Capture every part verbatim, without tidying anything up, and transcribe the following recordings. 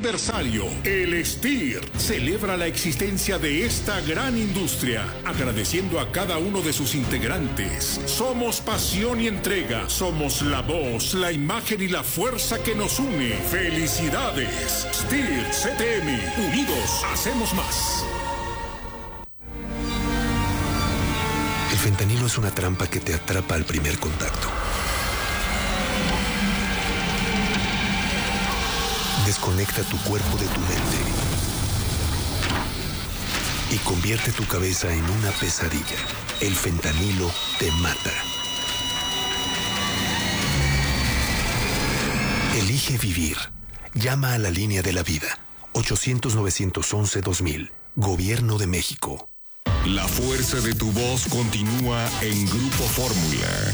aniversario. El STIR celebra la existencia de esta gran industria, agradeciendo a cada uno de sus integrantes. Somos pasión y entrega, somos la voz, la imagen y la fuerza que nos une. ¡Felicidades! STIR C T M, unidos hacemos más. El fentanilo es una trampa que te atrapa al primer contacto. Desconecta tu cuerpo de tu mente y convierte tu cabeza en una pesadilla. El fentanilo te mata. Elige vivir. Llama a la línea de la vida. ochocientos, novecientos once, dos mil. Gobierno de México. La fuerza de tu voz continúa en Grupo Fórmula.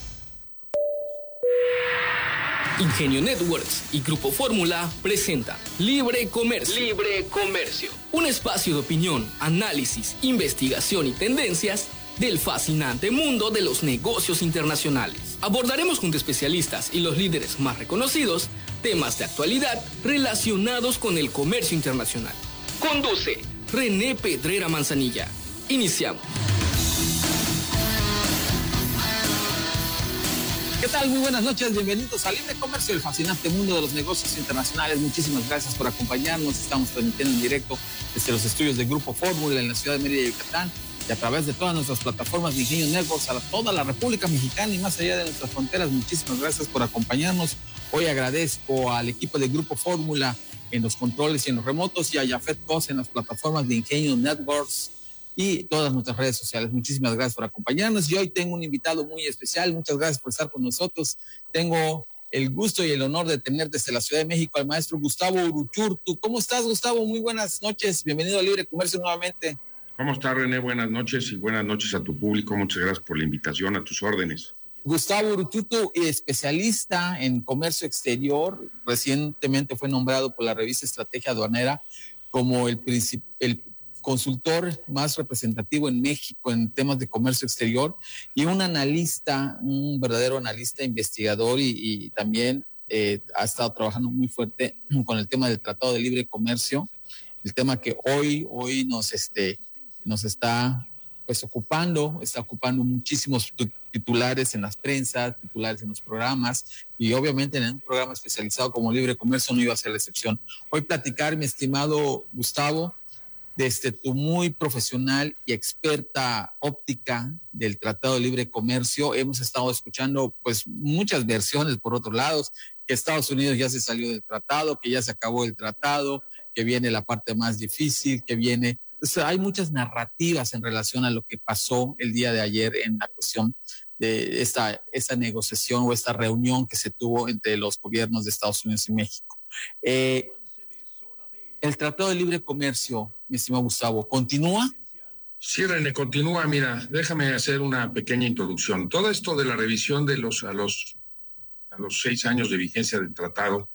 Ingenio Networks y Grupo Fórmula presenta Libre Comercio. Libre Comercio. Un espacio de opinión, análisis, investigación y tendencias del fascinante mundo de los negocios internacionales. Abordaremos junto a especialistas y los líderes más reconocidos temas de actualidad relacionados con el comercio internacional. Conduce René Pedrera Manzanilla. Iniciamos. ¿Qué tal? Muy buenas noches, bienvenidos a Libre Comercio, el fascinante mundo de los negocios internacionales. Muchísimas gracias por acompañarnos. Estamos transmitiendo en directo desde los estudios de Grupo Fórmula en la ciudad de Mérida, Yucatán, y a través de todas nuestras plataformas de Ingenio Networks a la, toda la República Mexicana y más allá de nuestras fronteras. Muchísimas gracias por acompañarnos. Hoy agradezco al equipo de Grupo Fórmula en los controles y en los remotos y a Jafet Cos en las plataformas de Ingenio Networks y todas nuestras redes sociales. Muchísimas gracias por acompañarnos y hoy tengo un invitado muy especial. Muchas gracias por estar con nosotros. Tengo el gusto y el honor de tener desde la Ciudad de México al maestro Gustavo Uruchurtu. ¿Cómo estás, Gustavo? Muy buenas noches. Bienvenido a Libre Comercio nuevamente. ¿Cómo estás, René? Buenas noches y buenas noches a tu público. Muchas gracias por la invitación, a tus órdenes. Gustavo Uruchurtu, especialista en comercio exterior, recientemente fue nombrado por la revista Estrategia Aduanera como el, princip- el consultor más representativo en México en temas de comercio exterior y un analista, un verdadero analista investigador y, y también eh, ha estado trabajando muy fuerte con el tema del Tratado de Libre Comercio, el tema que hoy, hoy nos, este, nos está pues ocupando, está ocupando muchísimos titulares en las prensas, titulares en los programas y obviamente en un programa especializado como Libre Comercio no iba a ser la excepción. Hoy platicar, mi estimado Gustavo, desde tu muy profesional y experta óptica del Tratado de Libre Comercio, hemos estado escuchando pues muchas versiones por otros lados, que Estados Unidos ya se salió del tratado, que ya se acabó el tratado, que viene la parte más difícil, que viene... O sea, hay muchas narrativas en relación a lo que pasó el día de ayer en la cuestión de esta, esta negociación o esta reunión que se tuvo entre los gobiernos de Estados Unidos y México. Eh, el Tratado de Libre Comercio, mi estimado Gustavo, ¿continúa? Sí, René, continúa. Mira, déjame hacer una pequeña introducción. Todo esto de la revisión de los a los a los seis años de vigencia del tratado,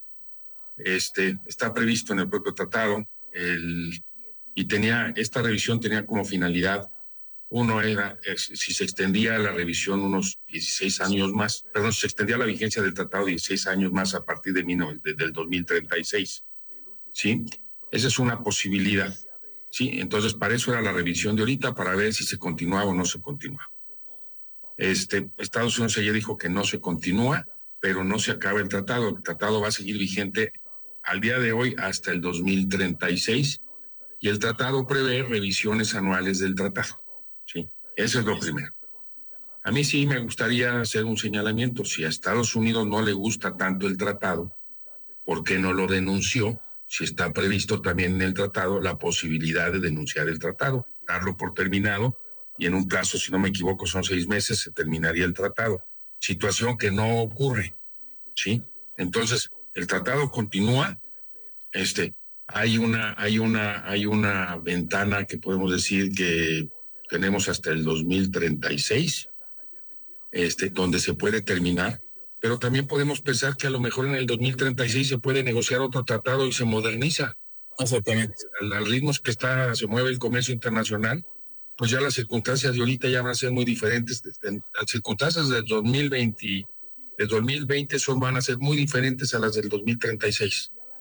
este, está previsto en el propio tratado. El, y tenía esta revisión tenía como finalidad, uno era es, si se extendía la revisión unos dieciséis años más, perdón, se extendía la vigencia del tratado dieciséis años más a partir de, de del dos mil treinta y seis, ¿sí? Esa es una posibilidad, ¿sí? Entonces, para eso era la revisión de ahorita, para ver si se continuaba o no se continúa. Este, Estados Unidos ayer dijo que no se continúa, pero no se acaba el tratado. El tratado va a seguir vigente al día de hoy hasta el dos mil treinta y seis, y el tratado prevé revisiones anuales del tratado, ¿sí? Eso es lo primero. A mí sí me gustaría hacer un señalamiento. Si a Estados Unidos no le gusta tanto el tratado, ¿por qué no lo denunció? Si está previsto también en el tratado la posibilidad de denunciar el tratado, darlo por terminado, y en un plazo, si no me equivoco, son seis meses, se terminaría el tratado. Situación que no ocurre, ¿sí? Entonces, el tratado continúa. Este, hay una, hay una, hay una ventana que podemos decir que tenemos hasta el dos mil treinta y seis, este, donde se puede terminar. Pero también podemos pensar que a lo mejor en el dos mil treinta y seis se puede negociar otro tratado y se moderniza. Exactamente. Al, al ritmo que está, se mueve el comercio internacional, pues ya las circunstancias de ahorita ya van a ser muy diferentes. Las circunstancias del dos mil veinte, del dos mil veinte son, van a ser muy diferentes a las del dos mil treinta y seis.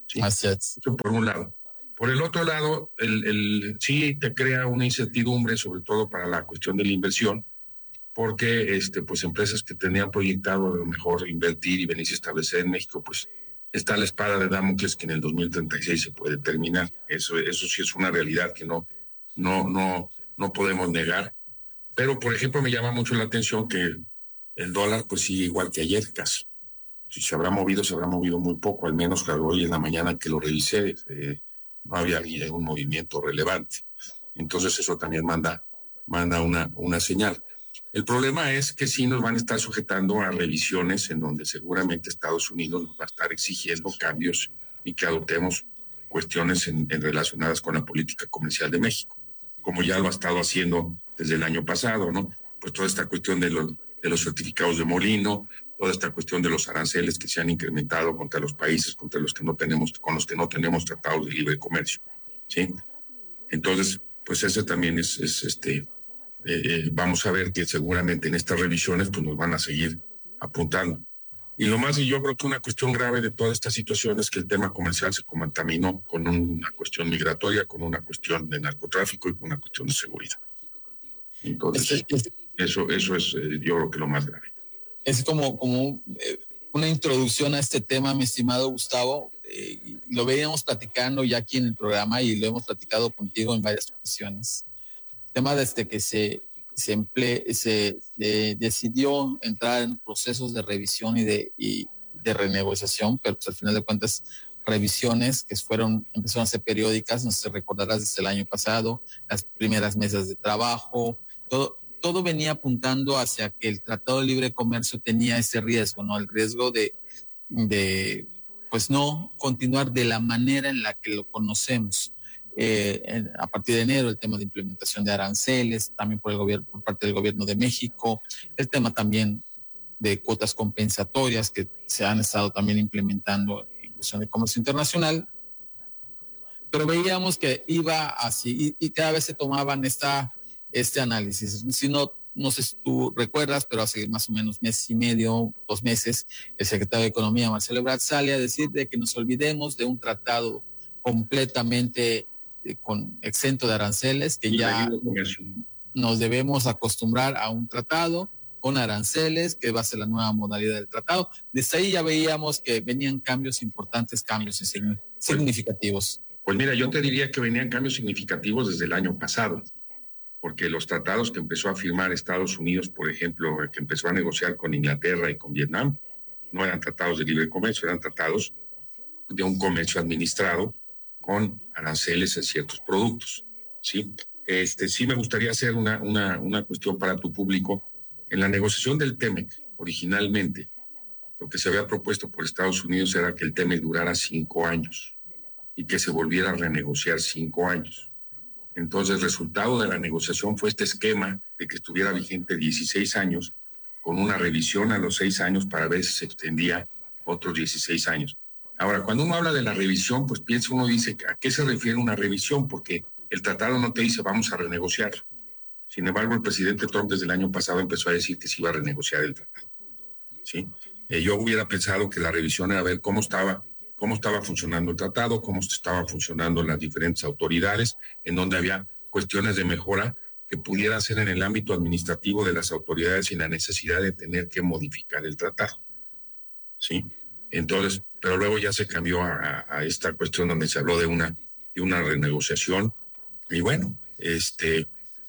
¿sí? Así es. Eso por un lado. Por el otro lado, el, el, sí te crea una incertidumbre, sobre todo para la cuestión de la inversión, porque este, pues, empresas que tenían proyectado a lo mejor invertir y venirse a establecer en México, pues está la espada de Damocles que en el dos mil treinta y seis se puede terminar. Eso, eso sí es una realidad que no, no, no, no podemos negar. Pero, por ejemplo, me llama mucho la atención que el dólar pues sigue igual que ayer casi. Si se habrá movido, se habrá movido muy poco, al menos hoy en la mañana que lo revisé, eh, no había un movimiento relevante. Entonces eso también manda, manda una, una señal. El problema es que sí nos van a estar sujetando a revisiones en donde seguramente Estados Unidos nos va a estar exigiendo cambios y que adoptemos cuestiones en, en relacionadas con la política comercial de México, como ya lo ha estado haciendo desde el año pasado, ¿no? Pues toda esta cuestión de los, de los certificados de molino, toda esta cuestión de los aranceles que se han incrementado contra los países contra los que no tenemos, con los que no tenemos tratados de libre comercio, ¿sí? Entonces, pues ese también es, es este... Eh, vamos a ver que seguramente en estas revisiones pues nos van a seguir apuntando. Y lo más, y yo creo que una cuestión grave de toda esta situación es que el tema comercial se contaminó con una cuestión migratoria, con una cuestión de narcotráfico y con una cuestión de seguridad. Entonces, es, es, eso, eso es eh, yo creo que lo más grave. Es como, como eh, una introducción a este tema, mi estimado Gustavo. Eh, lo veníamos platicando ya aquí en el programa y lo hemos platicado contigo en varias ocasiones. Tema desde que se, se, emple, se de, decidió entrar en procesos de revisión y de, y de renegociación, pero pues al final de cuentas revisiones que fueron, empezaron a ser periódicas, no sé si recordarás desde el año pasado, las primeras mesas de trabajo, todo, todo venía apuntando hacia que el Tratado de Libre Comercio tenía ese riesgo, ¿no? El riesgo de, de pues no continuar de la manera en la que lo conocemos. Eh, en, a partir de enero, el tema de implementación de aranceles, también por el gobierno, por parte del gobierno de México, el tema también de cuotas compensatorias que se han estado también implementando en cuestión de comercio internacional, pero veíamos que iba así y, y cada vez se tomaban esta, este análisis. Si no, no sé si tú recuerdas, pero hace más o menos mes y medio, dos meses, el secretario de Economía, Marcelo Ebrard, sale a decir de que nos olvidemos de un tratado completamente con exento de aranceles, que ya nos debemos acostumbrar a un tratado con aranceles, que va a ser la nueva modalidad del tratado. Desde ahí ya veíamos que venían cambios importantes, cambios significativos. Pues, pues mira, yo te diría que venían cambios significativos desde el año pasado, porque los tratados que empezó a firmar Estados Unidos, por ejemplo, que empezó a negociar con Inglaterra y con Vietnam, no eran tratados de libre comercio, eran tratados de un comercio administrado con aranceles en ciertos productos, ¿sí? Este, sí me gustaría hacer una, una, una cuestión para tu público. En la negociación del T M E C, originalmente, lo que se había propuesto por Estados Unidos era que el T M E C durara cinco años y que se volviera a renegociar cinco años. Entonces, el resultado de la negociación fue este esquema de que estuviera vigente dieciséis años, con una revisión a los seis años para ver si se extendía otros dieciséis años. Ahora, cuando uno habla de la revisión, pues piensa, uno dice, ¿a qué se refiere una revisión? Porque el tratado no te dice vamos a renegociar. Sin embargo, el presidente Trump desde el año pasado empezó a decir que se iba a renegociar el tratado, ¿sí? Eh, yo hubiera pensado que la revisión era ver cómo estaba, cómo estaba funcionando el tratado, cómo estaban funcionando las diferentes autoridades, en donde había cuestiones de mejora que pudieran ser en el ámbito administrativo de las autoridades sin la necesidad de tener que modificar el tratado, ¿sí? Entonces, pero luego ya se cambió a, a esta cuestión donde se habló de una, de una renegociación. Y bueno, este,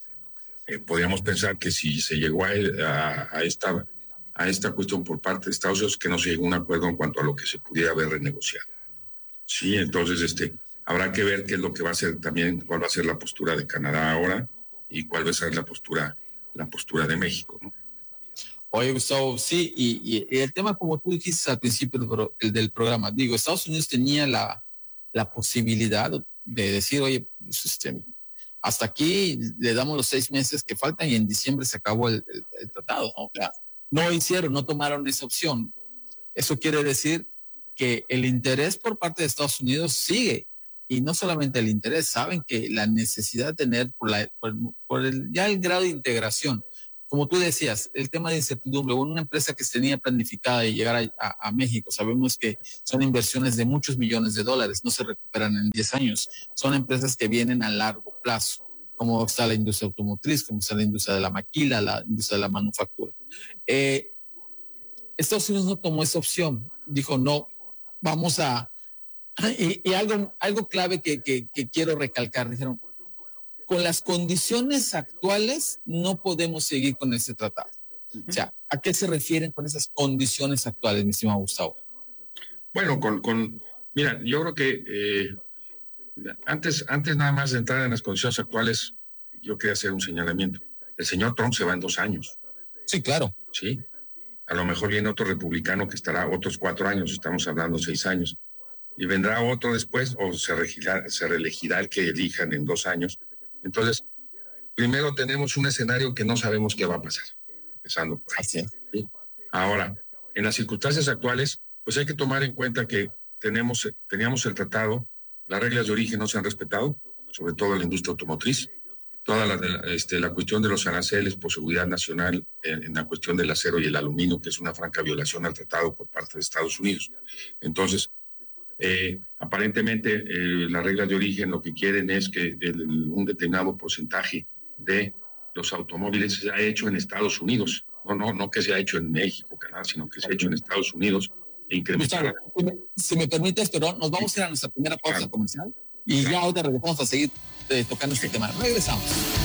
eh, podríamos pensar que si se llegó a, a, a, esta, a esta cuestión por parte de Estados Unidos, que no se llegó a un acuerdo en cuanto a lo que se pudiera haber renegociado. Sí, entonces este, habrá que ver qué es lo que va a ser también, cuál va a ser la postura de Canadá ahora y cuál va a ser la postura, la postura de México, ¿no? Oye, Gustavo, sí, y, y el tema, como tú dijiste al principio del, el del programa, digo, Estados Unidos tenía la, la posibilidad de decir, oye, pues este, hasta aquí le damos los seis meses que faltan y en diciembre se acabó el, el, el tratado, ¿no? O sea, no hicieron, no tomaron esa opción. Eso quiere decir que el interés por parte de Estados Unidos sigue, y no solamente el interés, saben que la necesidad de tener, por, la, por, por el, ya el grado de integración como tú decías, el tema de incertidumbre, una empresa que tenía planificada de llegar a, a, a México, sabemos que son inversiones de muchos millones de dólares, no se recuperan en diez años, son empresas que vienen a largo plazo, como está la industria automotriz, como está la industria de la maquila, la industria de la manufactura. Eh, Estados Unidos no tomó esa opción, dijo no, vamos a... Y, y algo, algo clave que, que, que quiero recalcar, dijeron, con las condiciones actuales no podemos seguir con este tratado. O sea, ¿a qué se refieren con esas condiciones actuales, mi estimado Gustavo? Bueno, con, con mira, yo creo que eh, antes, antes nada más de entrar en las condiciones actuales, yo quería hacer un señalamiento. El señor Trump se va en dos años. Sí, claro. Sí. A lo mejor viene otro republicano que estará otros cuatro años, estamos hablando seis años. Y vendrá otro después, o se reelegirá, se reelegirá el que elijan en dos años. Entonces, primero tenemos un escenario que no sabemos qué va a pasar, empezando por ahí. Así es. ¿Sí? Ahora, en las circunstancias actuales, pues hay que tomar en cuenta que tenemos, teníamos el tratado, las reglas de origen no se han respetado, sobre todo en la industria automotriz, toda la, de la, este, la cuestión de los aranceles por seguridad nacional en, en la cuestión del acero y el aluminio, que es una franca violación al tratado por parte de Estados Unidos. Entonces, Eh, aparentemente eh, las reglas de origen lo que quieren es que el, un determinado porcentaje de los automóviles se ha hecho en Estados Unidos, no, no, no que se ha hecho en México, Canadá, sino que se ha hecho en Estados Unidos e incrementar. Si me, si me permites, pero nos vamos a ir a nuestra primera pausa claro. comercial y claro. ya ahora regresamos a seguir eh, tocando este tema. Regresamos.